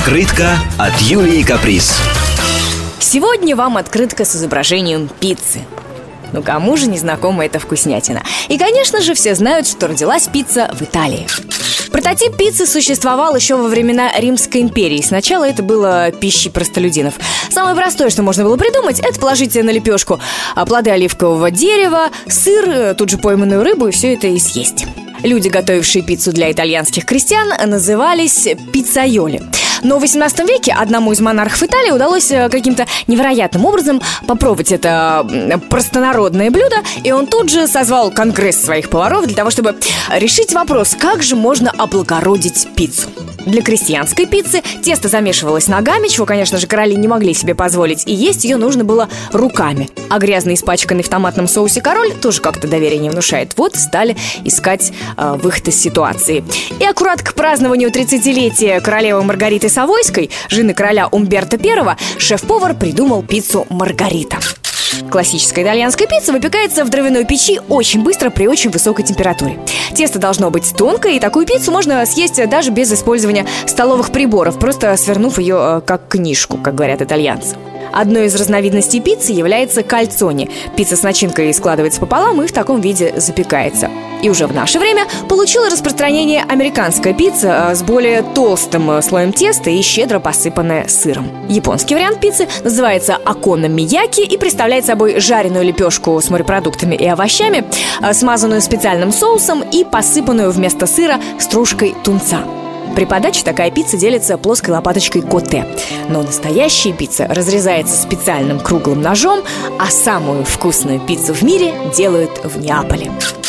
Открытка от Юлии Каприз. Сегодня вам открытка с изображением пиццы. Ну кому же не знакома эта вкуснятина? И, конечно же, все знают, что родилась пицца в Италии. Прототип пиццы существовал еще во времена Римской империи. Сначала это было пищей простолюдинов. Самое простое, что можно было придумать, это положить на лепешку плоды оливкового дерева, сыр, тут же пойманную рыбу, и все это и съесть. Люди, готовившие пиццу для итальянских крестьян, назывались пиццайоли. Но в 18 веке одному из монархов Италии удалось каким-то невероятным образом попробовать это простонародное блюдо, и он тут же созвал конгресс своих поваров для того, чтобы решить вопрос, как же можно облагородить пиццу. Для крестьянской пиццы тесто замешивалось ногами, чего, конечно же, короли не могли себе позволить, и есть ее нужно было руками. А грязный, испачканный в томатном соусе король тоже как-то доверия не внушает. Вот стали искать выход из ситуации. И аккурат к празднованию 30-летия королевы Маргариты Савойской, жены короля Умберто I, шеф-повар придумал пиццу Маргарита. Классическая итальянская пицца выпекается в дровяной печи очень быстро при очень высокой температуре. Тесто должно быть тонкое, и такую пиццу можно съесть даже без использования столовых приборов, просто свернув ее как книжку, как говорят итальянцы. Одной из разновидностей пиццы является кальцоне. Пицца с начинкой складывается пополам и в таком виде запекается. И уже в наше время получила распространение американская пицца с более толстым слоем теста и щедро посыпанная сыром. Японский вариант пиццы называется окономияки и представляет собой жареную лепешку с морепродуктами и овощами, смазанную специальным соусом и посыпанную вместо сыра стружкой тунца. При подаче такая пицца делится плоской лопаточкой котте. Но настоящая пицца разрезается специальным круглым ножом, а самую вкусную пиццу в мире делают в Неаполе.